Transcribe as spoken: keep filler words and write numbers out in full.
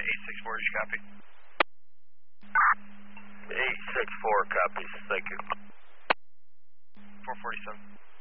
eight six four, did you copy? eight six four copies, thank you. four forty-seven.